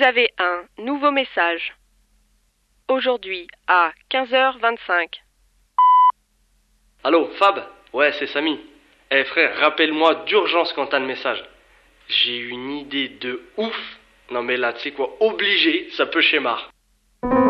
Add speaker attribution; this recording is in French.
Speaker 1: Vous avez un nouveau message. Aujourd'hui à 15h25.
Speaker 2: Allô, Fab? Ouais, c'est Samy. Eh frère, rappelle-moi d'urgence quand t'as le message. J'ai une idée de ouf. Non mais là, tu sais quoi, obligé, ça peut schémar.